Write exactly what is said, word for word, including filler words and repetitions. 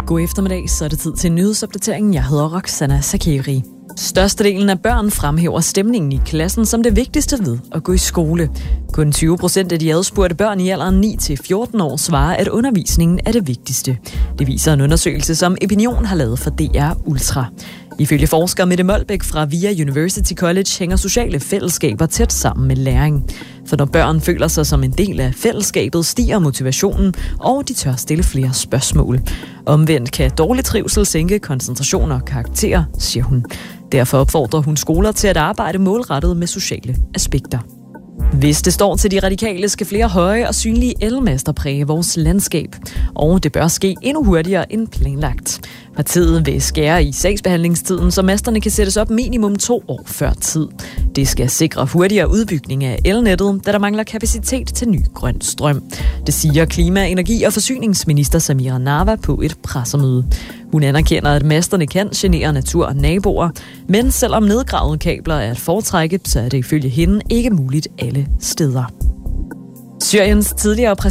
God eftermiddag, så er det tid til nyhedsopdateringen. Jeg hedder Roxana Sakeri. Størstedelen af børn fremhæver stemningen i klassen som det vigtigste ved at gå i skole. Kun tyve procent af de adspurgte børn i alderen ni til fjorten år svarer, at undervisningen er det vigtigste. Det viser en undersøgelse, som Opinion har lavet for D R Ultra. Ifølge forsker Mette Molbæk fra VIA University College hænger sociale fællesskaber tæt sammen med læring. For når børn føler sig som en del af fællesskabet, stiger motivationen, og de tør stille flere spørgsmål. Omvendt kan dårlig trivsel sænke koncentration og karakter, siger hun. Derfor opfordrer hun skoler til at arbejde målrettet med sociale aspekter. Hvis det står til de radikale, skal flere høje og synlige elmaster præge vores landskab. Og det bør ske endnu hurtigere end planlagt. Partiet vil skære i sagsbehandlingstiden, så masterne kan sættes op minimum to år før tid. Det skal sikre hurtigere udbygning af elnettet, da der mangler kapacitet til ny grøn strøm. Det siger klima-, energi- og forsyningsminister Samira Nawa på et pressemøde. Hun anerkender, at masterne kan genere natur og naboer, men selvom nedgravede kabler er at foretrække, så er det ifølge hende ikke muligt alle steder. Syriens tidligere præsident